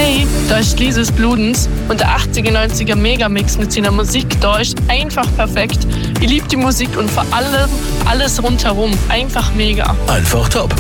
Hey, da ist Lises Bludens und der 80er-90er Megamix mit seiner Musik da ist einfach perfekt. Ich liebe die Musik und vor allem alles rundherum. Einfach mega. Einfach top.